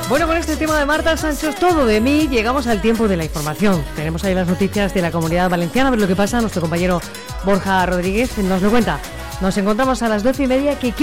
Bueno, con este tema de Marta Sánchez, todo de mí, llegamos al tiempo de la información. Tenemos ahí las noticias de la Comunidad Valenciana, a ver lo que pasa. Nuestro compañero Borja Rodríguez nos lo cuenta. Nos encontramos a las 12:30.